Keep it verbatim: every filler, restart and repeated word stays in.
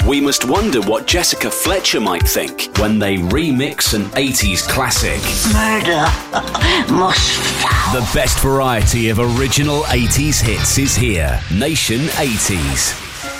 we must wonder what Jessica Fletcher might think when they remix an eighties classic. Murder must fall. The best variety of original eighties hits is here. Nation eighties.